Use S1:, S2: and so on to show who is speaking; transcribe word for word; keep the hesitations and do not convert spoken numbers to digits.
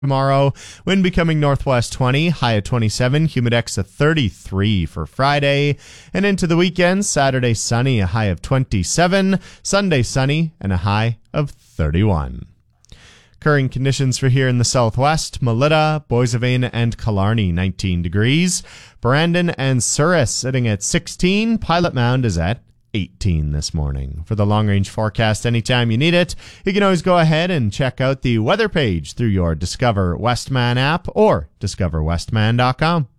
S1: Tomorrow, wind becoming northwest twenty, high of twenty-seven, humidex of thirty-three for Friday. And into the weekend, Saturday sunny, a high of twenty-seven, Sunday sunny, and a high of thirty-one. Current conditions for here in the southwest: Melita, Boissevain, and Killarney, nineteen degrees. Brandon and Souris sitting at sixteen. Pilot Mound is at eighteen this morning. For the long-range forecast anytime you need it, you can always go ahead and check out the weather page through your Discover Westman app or discover westman dot com.